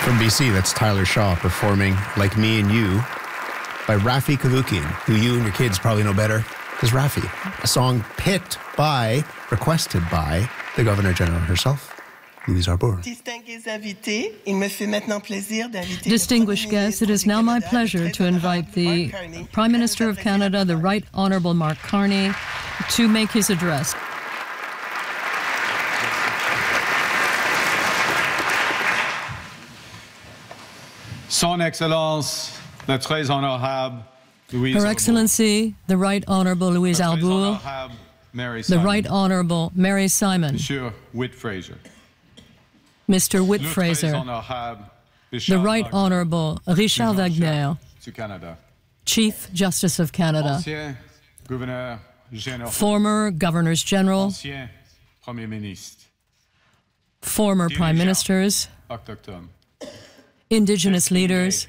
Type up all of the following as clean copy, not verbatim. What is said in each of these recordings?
From BC, that's Tyler Shaw performing Like Me and You by Rafi Kavukian, who you and your kids probably know better as Rafi. A song picked by, requested by, the Governor General herself, Louise Arbour. Distinguished guests, it is now my pleasure to invite the Prime Minister of Canada, the Right Honourable Mark Carney, to make his address. Son Excellence, la très honorable Louise Her Excellency, the Right Honourable Louise Arbour, the Right Honourable Mary Simon, Monsieur Whit Fraser, Mr. Whit Fraser, the Right Honourable Richard Wagner, Chief Justice of Canada, former Governors General, former Prime Ministers, Indigenous leaders,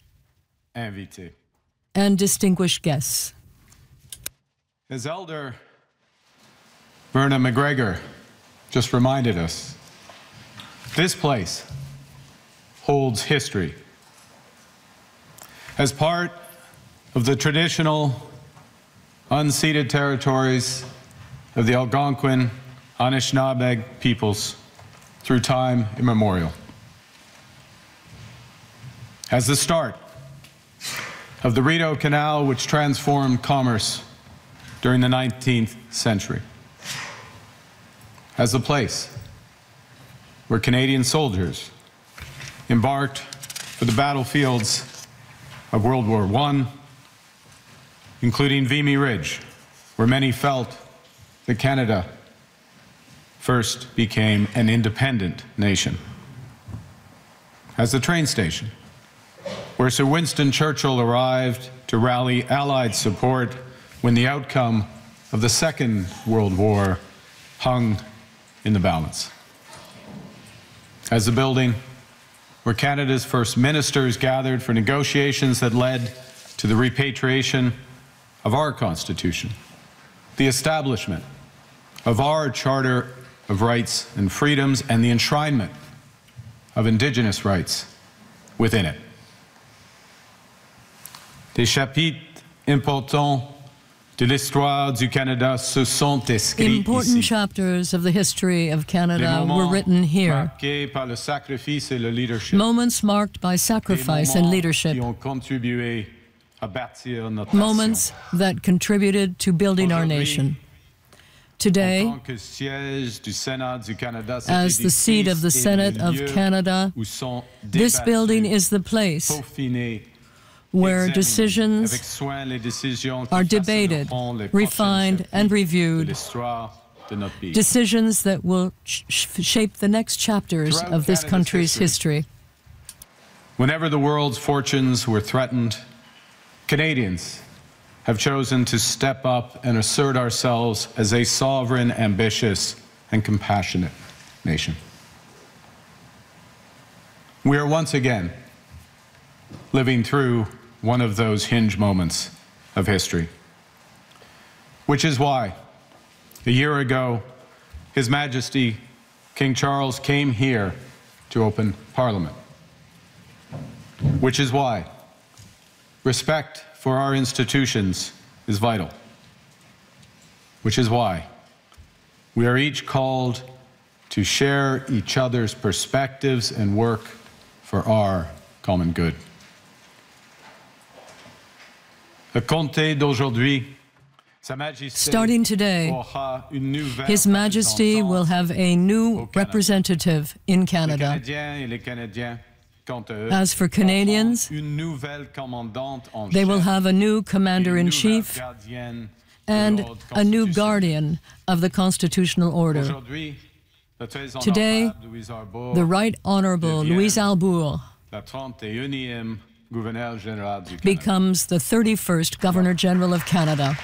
and distinguished guests. As Elder Verna McGregor just reminded us, this place holds history. As part of the traditional unceded territories of the Algonquin Anishinaabe peoples through time immemorial. As the start of the Rideau Canal, which transformed commerce during the 19th century. As the place where Canadian soldiers embarked for the battlefields of World War I, including Vimy Ridge, where many felt that Canada first became an independent nation. As the train station, where Sir Winston Churchill arrived to rally Allied support when the outcome of the Second World War hung in the balance. As the building where Canada's first ministers gathered for negotiations that led to the repatriation of our Constitution, the establishment of our Charter of Rights and Freedoms, and the enshrinement of Indigenous rights within it. Des chapitres importants de l'histoire du Canada se sont écrits Important ici. chapters of the history of Canada were written here. Par le sacrifice et le leadership. Moments marked by sacrifice and leadership. Qui ont contribué à bâtir notre Moments that contributed to building our nation. Today, as the seat of the Senate of Canada, this building is the place where decisions are debated, refined, and reviewed, decisions that will shape the next chapters of this country's history. Whenever the world's fortunes were threatened, Canadians have chosen to step up and assert ourselves as a sovereign, ambitious, and compassionate nation. We are once again living through one of those hinge moments of history, which is why a year ago, His Majesty King Charles came here to open Parliament, which is why respect for our institutions is vital, which is why we are each called to share each other's perspectives and work for our common good. Starting today, His Majesty will have a new representative in Canada. As for Canadians, they will have a new Commander-in-Chief and a new guardian of the constitutional order. Today, the Right Honourable Louise Arbour becomes the 31st Governor-General of Canada.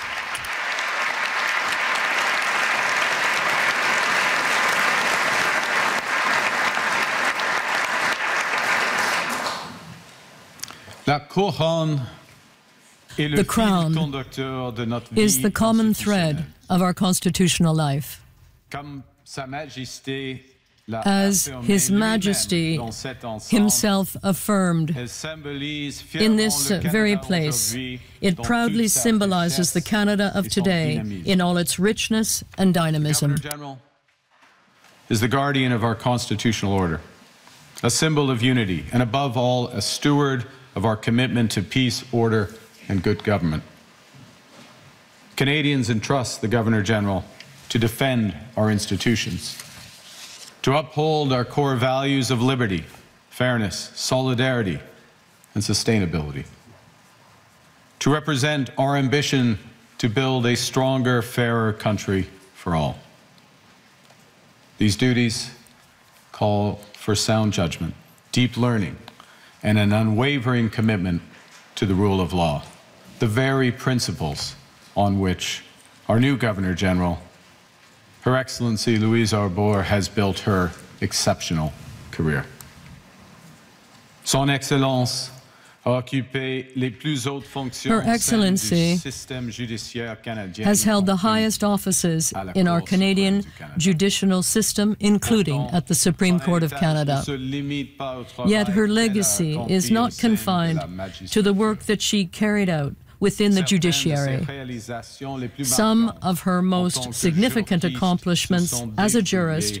The crown is the common thread of our constitutional life. as His Majesty himself affirmed. In this very place, it proudly symbolizes the Canada of today in all its richness and dynamism. The Governor General is the guardian of our constitutional order, a symbol of unity, and above all, a steward of our commitment to peace, order, and good government. Canadians entrust the Governor General to defend our institutions, to uphold our core values of liberty, fairness, solidarity, and sustainability, to represent our ambition to build a stronger, fairer country for all. These duties call for sound judgment, deep learning, and an unwavering commitment to the rule of law, the very principles on which our new Governor General, Her Excellency Louise Arbour, has built her exceptional career. Son Excellence a occupé les plus hautes fonctions Her Excellency du système judiciaire canadien, has held the highest offices in our Canadian judicial system, including at the Supreme Court of Canada. Yet her legacy is not confined to the work that she carried out within the judiciary. Some of her most significant accomplishments as a jurist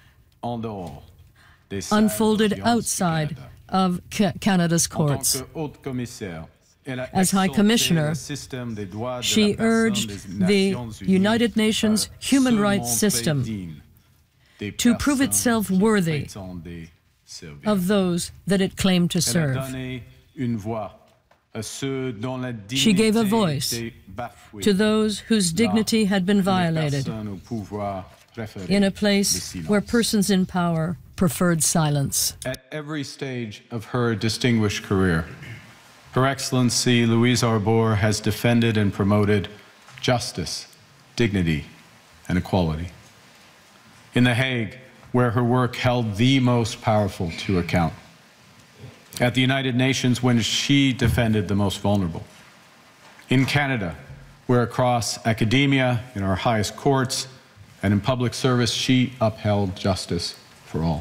unfolded outside of Canada's courts. As High Commissioner, she urged the United Nations human rights system to prove itself worthy of those that it claimed to serve. She gave a voice to those whose dignity had been violated in a place where persons in power preferred silence. At every stage of her distinguished career, Her Excellency Louise Arbour has defended and promoted justice, dignity, and equality. In The Hague, where her work held the most powerful to account. At the United Nations, when she defended the most vulnerable. In Canada, where across academia, in our highest courts, and in public service, she upheld justice for all.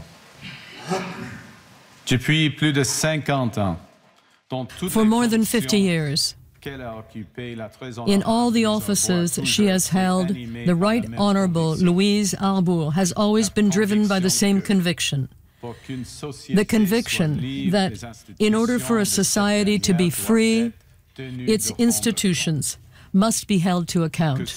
Depuis plus de 50 ans, for more than 50 years, in all the offices she has held, the Right Honourable Louise Arbour has always been driven by the same conviction. The conviction that in order for a society to be free, its institutions must be held to account.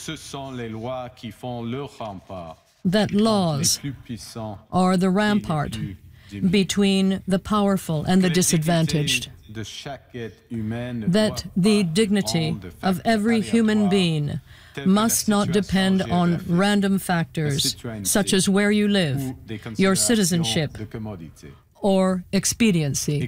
That laws are the rampart between the powerful and the disadvantaged. That the dignity of every human being must not depend on random factors, such as where you live, your citizenship, or expediency,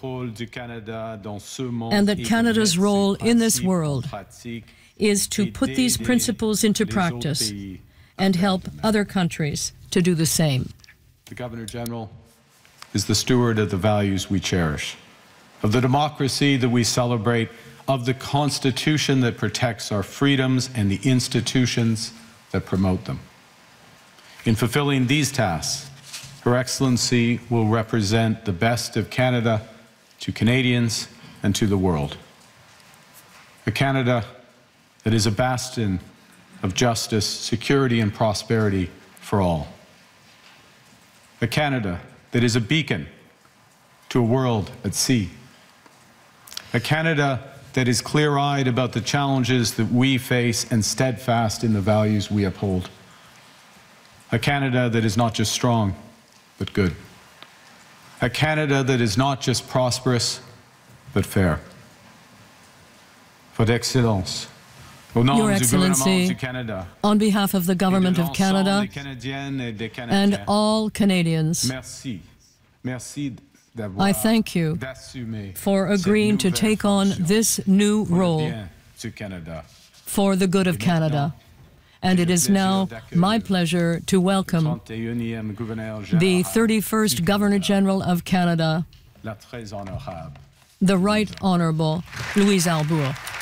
and that Canada's role in this world is to put these principles into practice and help other countries to do the same. The Governor General is the steward of the values we cherish, of the democracy that we celebrate, of the Constitution that protects our freedoms and the institutions that promote them. In fulfilling these tasks, Her Excellency will represent the best of Canada to Canadians and to the world. A Canada that is a bastion of justice, security, and prosperity for all. A Canada that is a beacon to a world at sea. A Canada that is clear-eyed about the challenges that we face and steadfast in the values we uphold. A Canada that is not just strong, but good. A Canada that is not just prosperous, but fair. Votre Excellence, Your Excellency, on behalf of the Government of Canada and all Canadians, I thank you for agreeing to take on this new role for the good of Canada. And it is now my pleasure to welcome the 31st Governor General of Canada, the Right Honourable Louise Arbour.